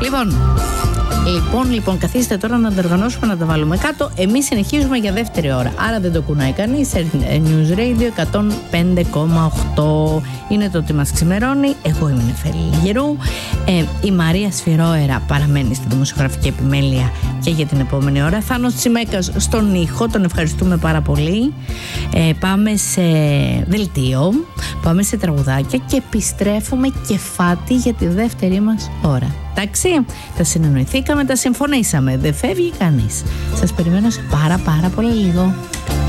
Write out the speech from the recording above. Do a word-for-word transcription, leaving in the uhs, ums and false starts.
Λοιπόν, λοιπόν, λοιπόν, καθίστε τώρα να τα οργανώσουμε, να τα βάλουμε κάτω. Εμείς συνεχίζουμε για δεύτερη ώρα. Άρα δεν το κουνάει κανείς. News Radio εκατόν πέντε κόμμα οκτώ είναι το ότι μας ξημερώνει. Εγώ είμαι η Νεφέλη Λιγερού. Ε, η Μαρία Σφυρόερα παραμένει στη δημοσιογραφική επιμέλεια και για την επόμενη ώρα. Θάνος Τσιμέκας στον ήχο. Τον ευχαριστούμε πάρα πολύ. Ε, πάμε σε δελτίο. Πάμε σε τραγουδάκια και επιστρέφουμε κεφάτι για τη δεύτερη μας ώρα. Εντάξει, τα συνεννοηθήκαμε, τα συμφωνήσαμε. Δεν φεύγει κανείς. Σας περιμένω σε πάρα πάρα πολύ λίγο.